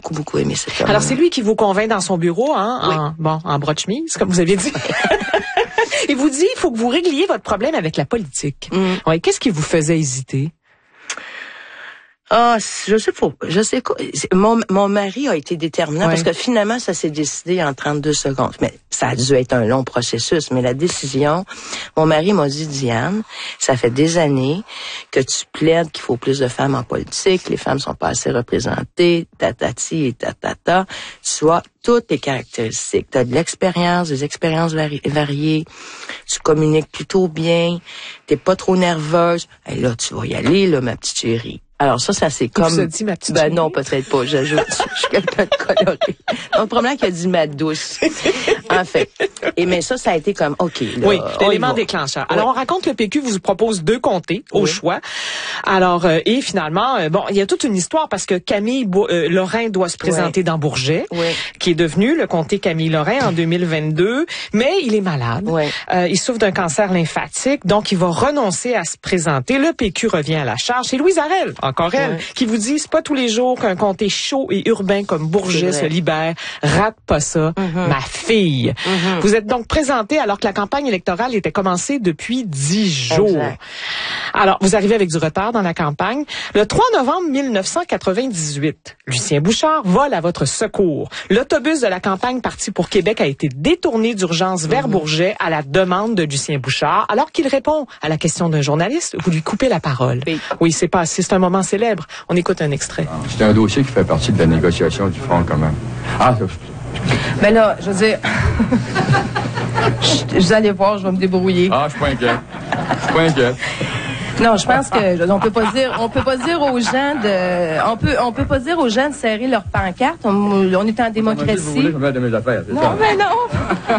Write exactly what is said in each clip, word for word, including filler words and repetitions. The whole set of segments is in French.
beaucoup, beaucoup aimé cet homme. Alors, c'est lui qui vous convainc dans son bureau, hein, oui. en, bon, en broche-chemise, comme vous aviez dit. Il vous dit, il faut que vous régliez votre problème avec la politique. Mm. Ouais, qu'est-ce qui vous faisait hésiter? Ah, je sais pas. Je sais quoi. Mon, mon mari a été déterminant, ouais, parce que finalement, ça s'est décidé en trente-deux secondes. Mais ça a dû être un long processus. Mais la décision, mon mari m'a dit, Diane, ça fait des années que tu plaides qu'il faut plus de femmes en politique, les femmes sont pas assez représentées, tatati et tatata. Tu as toutes tes caractéristiques. Tu as de l'expérience, des expériences vari- variées. Tu communiques plutôt bien. T'es pas trop nerveuse. Et là, tu vas y aller, là, ma petite chérie. Alors ça, ça c'est comme... Vous a dit ma petite Ben chérie? non, peut-être pas, j'ajoute. Je suis quelqu'un de coloré. Donc, probablement qu'il a dit ma douce. En fait. Et mais ça, ça a été comme, OK. Là, oui, l'élément déclencheur. Alors, oui. On raconte que le P Q vous propose deux comtés au oui. choix. Alors, euh, et finalement, euh, bon, il y a toute une histoire parce que Camille Bo- euh, Lorrain doit se présenter oui. dans Bourget, oui. qui est devenu le comté Camille Lorrain en deux mille vingt-deux, mais il est malade. Oui. Euh, il souffre d'un cancer lymphatique, donc il va renoncer à se présenter. Le P Q revient à la charge. C'est Louise Arel, encore elle, oui. qui vous dit, c'est pas tous les jours qu'un comté chaud et urbain comme Bourget se libère. Rate pas ça, mm-hmm. ma fille. Mm-hmm. Vous êtes donc présenté alors que la campagne électorale était commencée depuis dix jours. Exact. Alors, vous arrivez avec du retard dans la campagne. Le trois novembre mille neuf cent quatre-vingt-dix-huit, Lucien Bouchard vole à votre secours. L'autobus de la campagne parti pour Québec a été détourné d'urgence vers mm-hmm. Bourget à la demande de Lucien Bouchard. Alors qu'il répond à la question d'un journaliste, vous lui coupez la parole. Oui, oui c'est pas, c'est un moment célèbre. On écoute un extrait. C'est un dossier qui fait partie de la négociation du Front commun. Ah, ça... Mais là, je veux dire, vous allez voir, je vais me débrouiller. Ah, je suis pas inquiet. Je suis pas inquiet. Non, je pense que on peut pas dire, on peut pas dire aux gens de, on peut, on peut pas dire aux gens de serrer leur pancarte. On, on est en démocratie. Vous voulez que je mette de mes affaires, c'est non, ça? mais non.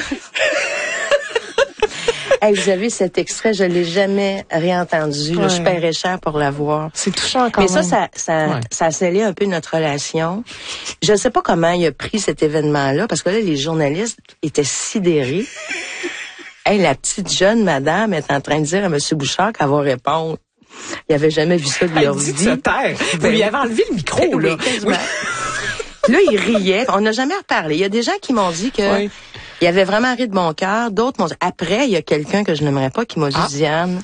Hey, vous avez cet extrait, je l'ai jamais réentendu. Ouais. Là, je paierais cher pour l'avoir. C'est touchant quand Mais même. ça, ça, ça, ouais. ça a scellé un peu notre relation. Je sais pas comment il a pris cet événement-là, parce que là, les journalistes étaient sidérés. Hey, la petite jeune madame est en train de dire à M. Bouchard qu'elle va répondre. Il avait jamais vu ça de leur vie. Se taire. Vous ben, lui avez enlevé le micro, ben, là. Oui, oui. Là, il riait. On n'a jamais reparlé. Il y a des gens qui m'ont dit que oui. il avait vraiment ri de mon cœur. D'autres m'ont dit. Après, il y a quelqu'un que je n'aimerais pas qui m'a dit, ah. Diane,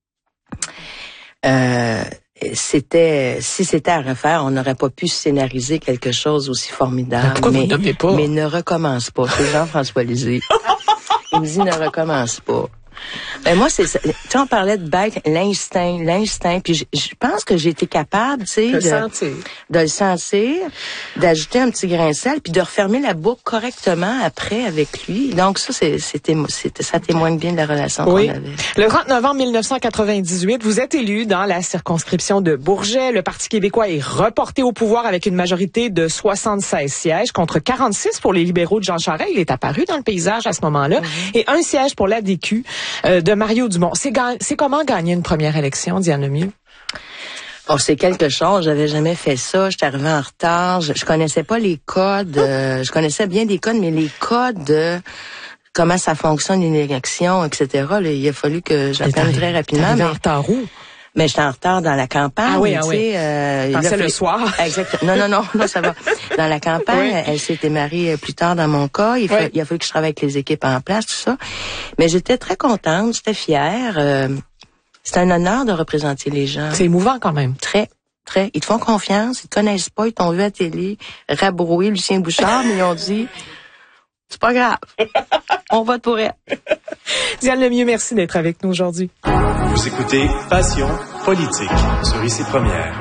euh, c'était, si c'était à refaire, on n'aurait pas pu scénariser quelque chose aussi formidable. Pourquoi mais, vous ne nommez pas? Mais ne recommence pas. C'est Jean-François Lisée. Il me dit, ne recommence pas. Ben moi, c'est ça. Tu sais, on parlait de bête, l'instinct, l'instinct. Puis je, je pense que j'ai été capable, tu sais, de, sentir. de le sentir, d'ajouter un petit grain de sel, puis de refermer la boucle correctement après avec lui. Donc ça, c'est, c'était, c'était, ça témoigne bien de la relation oui. qu'on avait. Le trente novembre mille neuf cent quatre-vingt-dix-huit, vous êtes élu dans la circonscription de Bourget. Le Parti québécois est reporté au pouvoir avec une majorité de soixante-seize sièges contre quarante-six pour les libéraux de Jean Charest. Il est apparu dans le paysage à ce moment-là. Mm-hmm. Et un siège pour l'A D Q. Euh, de Mario Dumont. C'est, ga- c'est comment gagner une première élection, Diane Lemieux? Oh, c'est quelque chose. J'avais jamais fait ça. J'étais arrivée en retard. Je, je connaissais pas les codes. Euh, je connaissais bien des codes, mais les codes de comment ça fonctionne une élection, et cetera. Là, il a fallu que j'apprenne très rapidement. Mais en retard où? Mais j'étais en retard dans la campagne. Ah oui, ah tu oui. sais, euh, Pensais le soir. Exactement. Non, non, non, non, ça va. Dans la campagne, oui. Elle s'était mariée plus tard dans mon cas. Il, oui. fa- il a fallu que je travaille avec les équipes en place, tout ça. Mais j'étais très contente, j'étais fière. Euh, c'est un honneur de représenter les gens. C'est émouvant quand même. Très, très. Ils te font confiance, ils te connaissent pas, ils t'ont vu à la télé, rabrouer Lucien Bouchard, mais ils ont dit, c'est pas grave, on vote pour elle. Diane Lemieux, merci d'être avec nous aujourd'hui. Vous écoutez Passion politique sur Ici Première.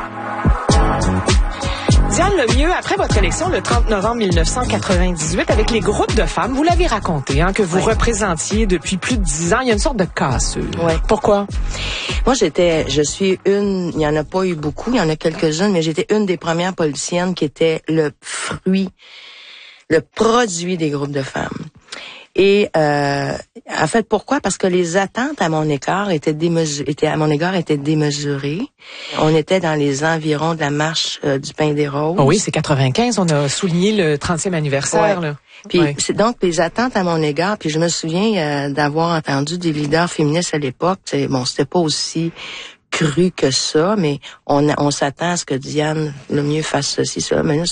Diane Lemieux, après votre élection le trente novembre mille neuf cent quatre-vingt-dix-huit, avec les groupes de femmes, vous l'avez raconté, hein, que vous oui. représentiez depuis plus de dix ans. Il y a une sorte de cassure. Oui. Pourquoi? Moi, j'étais, je suis une, il y en a pas eu beaucoup, il y en a quelques-unes, mais j'étais une des premières politiciennes qui était le fruit, le produit des groupes de femmes. Et euh, en fait, pourquoi? Parce que les attentes à mon égard étaient démesurées, étaient à mon égard étaient démesurées. On était dans les environs de la marche euh, du Pain des Roses. Oh oui, c'est quatre-vingt-quinze. On a souligné le trentième anniversaire. Ouais. Là. Puis ouais. c'est donc les attentes à mon égard. Puis je me souviens euh, d'avoir entendu des leaders féministes à l'époque. C'est, bon, c'était pas aussi cru que ça, mais on, on s'attend à ce que Diane Lemieux fasse ceci, ça. Mais là,